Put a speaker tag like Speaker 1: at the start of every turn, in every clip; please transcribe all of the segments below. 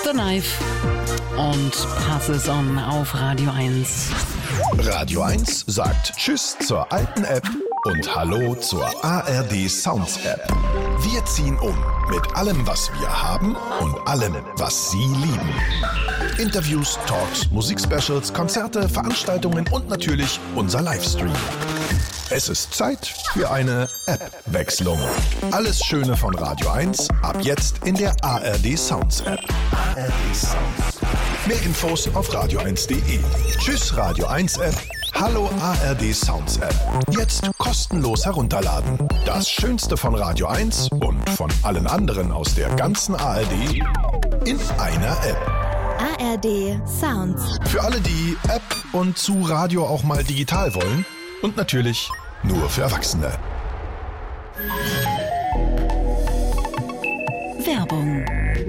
Speaker 1: The Knife und Pass It On auf Radio 1.
Speaker 2: Radio 1 sagt Tschüss zur alten App und Hallo zur ARD Sounds App. Wir ziehen um mit allem, was wir haben und allem, was Sie lieben. Interviews, Talks, Musikspecials, Konzerte, Veranstaltungen und natürlich unser Livestream. Es ist Zeit für eine App-Wechslung. Alles Schöne von Radio 1 ab jetzt in der ARD Sounds App. ARD Sounds. Mehr Infos auf radio1.de. Tschüss Radio 1 App. Hallo ARD Sounds App. Jetzt kostenlos herunterladen. Das Schönste von Radio 1 und von allen anderen aus der ganzen ARD in einer App.
Speaker 3: ARD Sounds.
Speaker 2: Für alle, die App und zu Radio auch mal digital wollen. Und natürlich nur für Erwachsene.
Speaker 1: Werbung.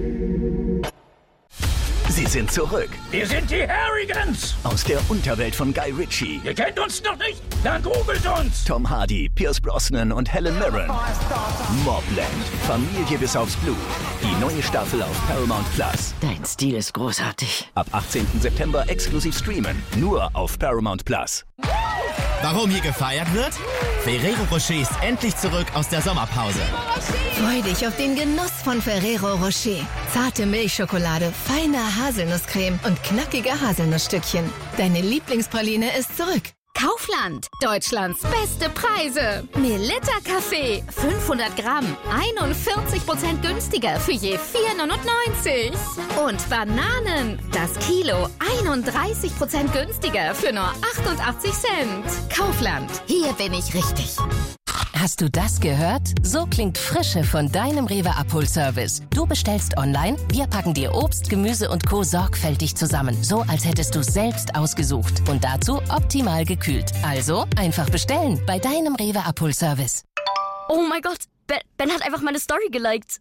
Speaker 4: Sie sind zurück.
Speaker 5: Wir sind die Harrigans.
Speaker 4: Aus der Unterwelt von Guy Ritchie.
Speaker 5: Ihr kennt uns noch nicht? Dann googelt uns.
Speaker 4: Tom Hardy, Pierce Brosnan und Helen Mirren. Mobland. Familie bis aufs Blut. Die neue Staffel auf Paramount Plus.
Speaker 6: Dein Stil ist großartig.
Speaker 4: Ab 18. September exklusiv streamen. Nur auf Paramount Plus.
Speaker 7: Warum hier gefeiert wird? Ferrero Rocher ist endlich zurück aus der Sommerpause.
Speaker 3: Freu dich auf den Genuss von Ferrero Rocher. Zarte Milchschokolade, feine Haselnusscreme und knackige Haselnussstückchen. Deine Lieblingspraline ist zurück.
Speaker 8: Kaufland, Deutschlands beste Preise. Melitta Kaffee, 500 Gramm, 41% günstiger für je 4,99. Und Bananen, das Kilo, 31% günstiger für nur 88 Cent. Kaufland, hier bin ich richtig.
Speaker 9: Hast du das gehört? So klingt Frische von deinem Rewe Abholservice. Du bestellst online, wir packen dir Obst, Gemüse und Co. sorgfältig zusammen. So, als hättest du selbst ausgesucht. Und dazu optimal gekühlt. Also, einfach bestellen bei deinem Rewe Abholservice.
Speaker 10: Oh mein Gott, Ben hat einfach meine Story geliked.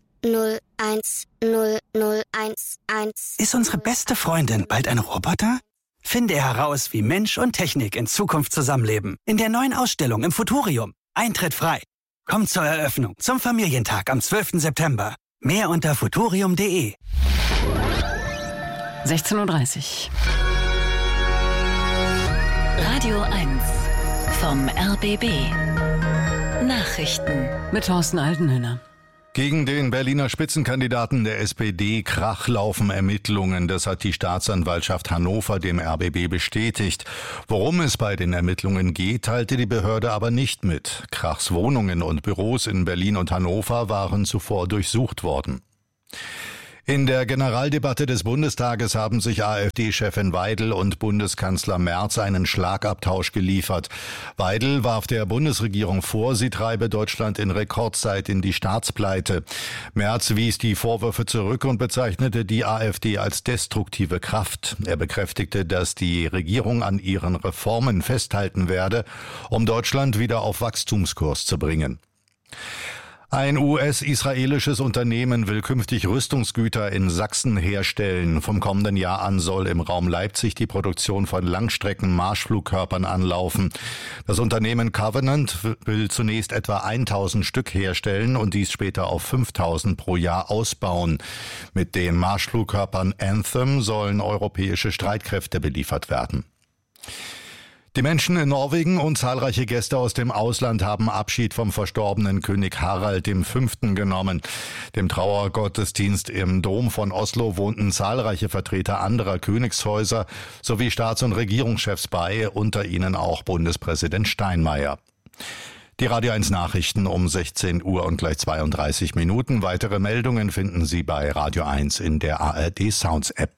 Speaker 11: 0100111. Ist unsere beste Freundin bald ein Roboter? Finde heraus, wie Mensch und Technik in Zukunft zusammenleben. In der neuen Ausstellung im Futurium. Eintritt frei. Kommt zur Eröffnung zum Familientag am 12. September. Mehr unter futurium.de.
Speaker 1: 16:30 Uhr.
Speaker 6: Radio 1 vom RBB. Nachrichten
Speaker 1: Mit Thorsten Altenhöhner.
Speaker 12: Gegen den Berliner Spitzenkandidaten der SPD Krach laufen Ermittlungen. Das hat die Staatsanwaltschaft Hannover dem RBB bestätigt. Worum es bei den Ermittlungen geht, teilte die Behörde aber nicht mit. Krachs Wohnungen und Büros in Berlin und Hannover waren zuvor durchsucht worden. In der Generaldebatte des Bundestages haben sich AfD-Chefin Weidel und Bundeskanzler Merz einen Schlagabtausch geliefert. Weidel warf der Bundesregierung vor, sie treibe Deutschland in Rekordzeit in die Staatspleite. Merz wies die Vorwürfe zurück und bezeichnete die AfD als destruktive Kraft. Er bekräftigte, dass die Regierung an ihren Reformen festhalten werde, um Deutschland wieder auf Wachstumskurs zu bringen. Ein US-israelisches Unternehmen will künftig Rüstungsgüter in Sachsen herstellen. Vom kommenden Jahr an soll im Raum Leipzig die Produktion von Langstrecken-Marschflugkörpern anlaufen. Das Unternehmen Covenant will zunächst etwa 1000 Stück herstellen und dies später auf 5000 pro Jahr ausbauen. Mit den Marschflugkörpern Anthem sollen europäische Streitkräfte beliefert werden. Die Menschen in Norwegen und zahlreiche Gäste aus dem Ausland haben Abschied vom verstorbenen König Harald V. genommen. Dem Trauergottesdienst im Dom von Oslo wohnten zahlreiche Vertreter anderer Königshäuser sowie Staats- und Regierungschefs bei, unter ihnen auch Bundespräsident Steinmeier. Die Radio 1 Nachrichten um 16 Uhr und gleich 32 Minuten. Weitere Meldungen finden Sie bei Radio 1 in der ARD Sounds App.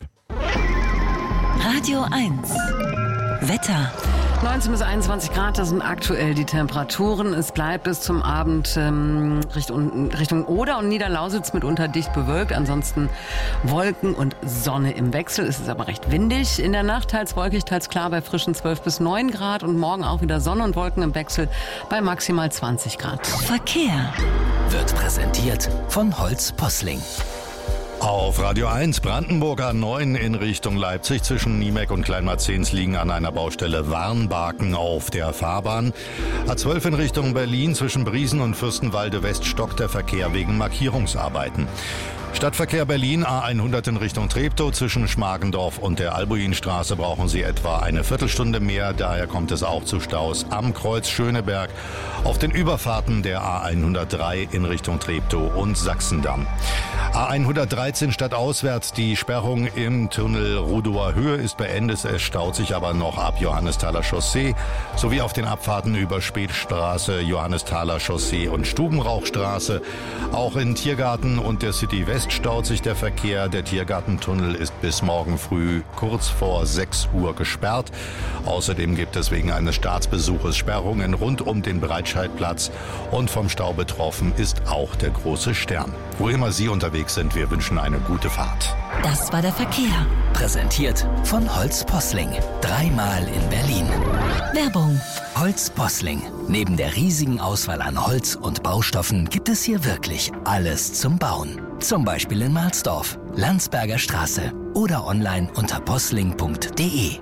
Speaker 6: Radio 1 Wetter.
Speaker 1: 19 bis 21 Grad, das sind aktuell die Temperaturen. Es bleibt bis zum Abend Richtung Oder und Niederlausitz mitunter dicht bewölkt. Ansonsten Wolken und Sonne im Wechsel. Es ist aber recht windig. In der Nacht teils wolkig, teils klar bei frischen 12 bis 9 Grad. Und morgen auch wieder Sonne und Wolken im Wechsel bei maximal 20 Grad.
Speaker 6: Verkehr
Speaker 4: Wird präsentiert von Holz Posling.
Speaker 12: Auf Radio 1 Brandenburg A9 in Richtung Leipzig zwischen Niemeck und Kleinmarzens liegen an einer Baustelle Warnbarken auf der Fahrbahn. A12 in Richtung Berlin zwischen Briesen und Fürstenwalde West stockt der Verkehr wegen Markierungsarbeiten. Stadtverkehr Berlin, A100 in Richtung Treptow. Zwischen Schmargendorf und der Albuinstraße brauchen Sie etwa eine Viertelstunde mehr. Daher kommt es auch zu Staus am Kreuz Schöneberg, auf den Überfahrten der A103 in Richtung Treptow und Sachsendamm. A113 stadtauswärts, die Sperrung im Tunnel Rudower Höhe ist beendet. Es staut sich aber noch ab Johannesthaler Chaussee sowie auf den Abfahrten über Spätstraße, Johannesthaler Chaussee und Stubenrauchstraße. Auch in Tiergarten und der City West staut sich der Verkehr. Der Tiergartentunnel ist bis morgen früh kurz vor 6 Uhr gesperrt. Außerdem gibt es wegen eines Staatsbesuches Sperrungen rund um den Breitscheidplatz. Und vom Stau betroffen ist auch der Große Stern. Wo immer Sie unterwegs sind, wir wünschen eine gute Fahrt.
Speaker 6: Das war der Verkehr.
Speaker 4: Präsentiert von Holz Posling. 3-mal in Berlin.
Speaker 6: Werbung.
Speaker 4: Holz Posling. Neben der riesigen Auswahl an Holz und Baustoffen gibt es hier wirklich alles zum Bauen. Zum Beispiel in Mahlsdorf, Landsberger Straße oder online unter posling.de.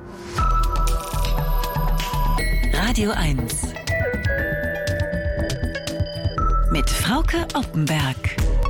Speaker 6: Radio 1 mit Frauke Oppenberg.